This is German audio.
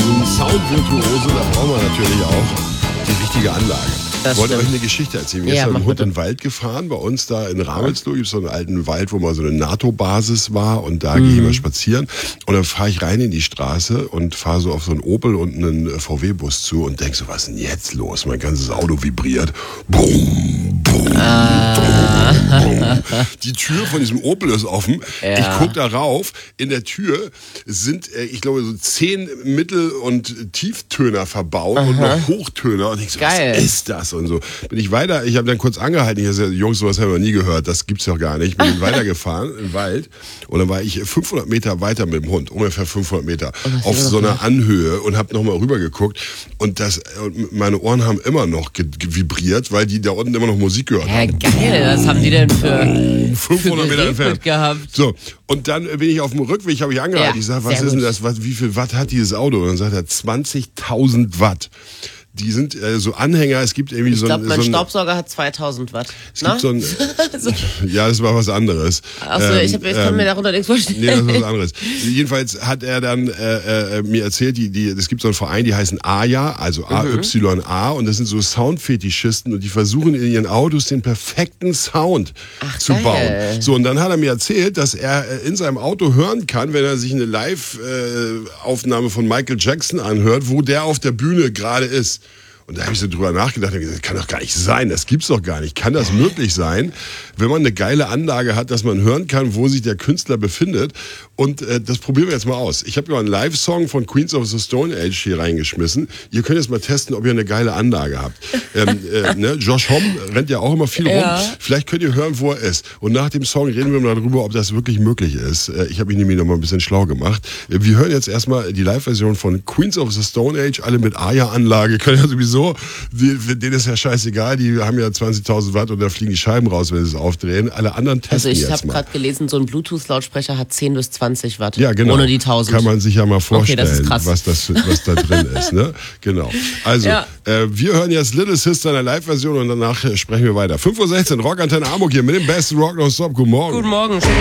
Soundvirtuose, da brauchen wir natürlich auch die richtige Anlage. Ich wollte euch eine Geschichte erzählen. Wir sind mit dem Hund in den Wald gefahren. Bei uns da in Ramelsloh gibt es so einen alten Wald, wo mal so eine NATO-Basis war. Und da gehe ich mal spazieren. Und dann fahre ich rein in die Straße und fahre so auf so einen Opel und einen VW-Bus zu und denke so, was ist denn jetzt los? Mein ganzes Auto vibriert. Brumm, brumm, brumm, brumm. Die Tür von diesem Opel ist offen. Ja. Ich gucke da rauf. In der Tür sind, ich glaube, so 10 Mittel- und Tieftöner verbaut und noch Hochtöner. Und ich so, was ist das? Und so bin ich weiter, ich habe dann kurz angehalten, ich habe gesagt, Jungs, sowas haben wir nie gehört, das gibt's doch gar nicht. Bin weitergefahren im Wald und dann war ich 500 Meter weiter mit dem Hund, ungefähr 500 Meter, auf so einer Anhöhe und habe nochmal rüber geguckt und meine Ohren haben immer noch vibriert, weil die da unten immer noch Musik gehört haben. Geil, was haben die denn für 500 Meter entfernt gehabt? So, und dann bin ich auf dem Rückweg, habe ich angehalten, ich sage, was ist denn das, wie viel Watt hat dieses Auto? Und dann sagt er, 20.000 Watt. Die sind so Anhänger, es gibt irgendwie so ein... Ich glaube, mein Staubsauger hat 2000 Watt. Es gibt so ein... Ja, das war was anderes. Achso, ich kann mir darunter nichts vorstellen. Nee, das war was anderes. Jedenfalls hat er dann mir erzählt, es gibt so einen Verein, die heißen AYA, also AYA, und das sind so Soundfetischisten und die versuchen in ihren Autos den perfekten Sound zu bauen. So, und dann hat er mir erzählt, dass er in seinem Auto hören kann, wenn er sich eine Live-Aufnahme von Michael Jackson anhört, wo der auf der Bühne gerade ist. Und da habe ich so drüber nachgedacht und gesagt, das kann doch gar nicht sein, das gibt's doch gar nicht. Kann das möglich sein, wenn man eine geile Anlage hat, dass man hören kann, wo sich der Künstler befindet? Und das probieren wir jetzt mal aus. Ich habe ja einen Live-Song von Queens of the Stone Age hier reingeschmissen. Ihr könnt jetzt mal testen, ob ihr eine geile Anlage habt. Josh Homme rennt ja auch immer viel rum. Vielleicht könnt ihr hören, wo er ist. Und nach dem Song reden wir mal darüber, ob das wirklich möglich ist. Ich habe mich nämlich noch mal ein bisschen schlau gemacht. Wir hören jetzt erstmal die Live-Version von Queens of the Stone Age, alle mit AYA-Anlage, können ja sowieso denen ist ja scheißegal, die haben ja 20.000 Watt und da fliegen die Scheiben raus, wenn sie es aufdrehen. Alle anderen testen jetzt mal. Also ich habe gerade gelesen, so ein Bluetooth-Lautsprecher hat 10 bis 20 Watt. Ja, genau. Ohne die 1000. Kann man sich ja mal vorstellen, okay, das ist krass. was da drin ist. Ne? Genau. Also, wir hören jetzt Little Sister in der Live-Version und danach sprechen wir weiter. 5:16 Uhr, Rockantenne Hamburg hier mit dem besten Rock nonstop. Guten Morgen. Guten Morgen.